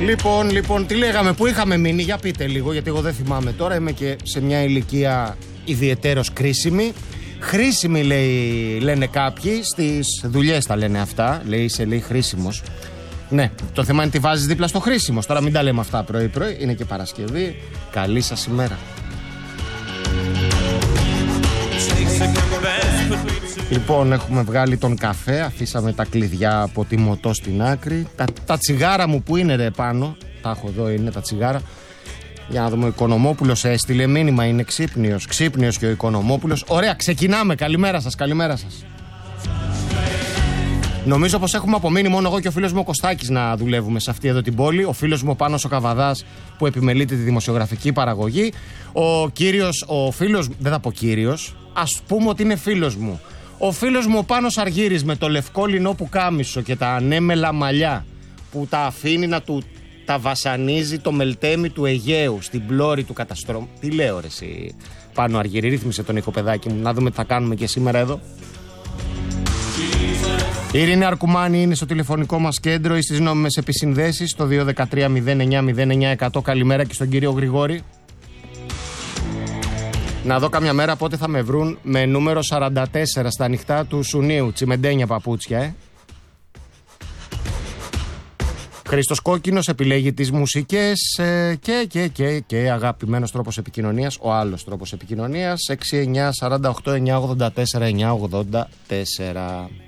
Λοιπόν, τι λέγαμε, πού είχαμε μείνει, για πείτε λίγο, γιατί εγώ δεν θυμάμαι τώρα, είμαι και σε μια ηλικία ιδιαιτέρως κρίσιμη. Χρήσιμη λένε κάποιοι, στις δουλειές τα λένε αυτά, είσαι χρήσιμος. Ναι, το θέμα είναι τι βάζεις δίπλα στο χρήσιμος. Τώρα μην τα λέμε αυτά πρωί-πρωί, είναι και Παρασκευή. Καλή σας ημέρα. Λοιπόν, έχουμε βγάλει τον καφέ, αφήσαμε τα κλειδιά από τη μοτό στην άκρη. Τα τσιγάρα μου που είναι ρε πάνω, τα έχω εδώ, είναι τα τσιγάρα. Για να δούμε, ο Οικονομόπουλος έστειλε μήνυμα, είναι ξύπνιος και ο Οικονομόπουλος. Ωραία, ξεκινάμε, καλημέρα σας. Νομίζω πως έχουμε απομείνει μόνο εγώ και ο φίλος μου ο Κωστάκης να δουλεύουμε σε αυτή εδώ την πόλη. Ο φίλος μου ο Πάνος ο Καβαδάς που επιμελείται τη δημοσιογραφική παραγωγή. Ο φίλος, δεν θα πω κύριος, ας πούμε ότι είναι φίλος μου. Ο φίλος μου ο Πάνος Αργύρης με το λευκό λινό πουκάμισο και τα ανέμελα μαλλιά που τα αφήνει να του τα βασανίζει το μελτέμι του Αιγαίου στην πλώρη του καταστρώματος. Τι λέω ρε εσύ Πάνο Αργύρη, ρύθμισε τον οικοπεδάκι μου, να δούμε τι θα κάνουμε και σήμερα εδώ. Η Ειρήνη Αρκουμάνη είναι στο τηλεφωνικό μας κέντρο ή στις νόμιμες επισυνδέσεις στο 213-09-09-100. Καλημέρα και στον κύριο Γρηγόρη. Να δω κάμια μέρα πότε θα με βρουν με νούμερο 44 στα ανοιχτά του Σουνίου. Τσιμεντένια παπούτσια, Χρήστος Κόκκινος επιλέγει τις μουσικές και αγαπημένος τρόπος επικοινωνίας, ο άλλος τρόπος επικοινωνίας, 6948 984 984.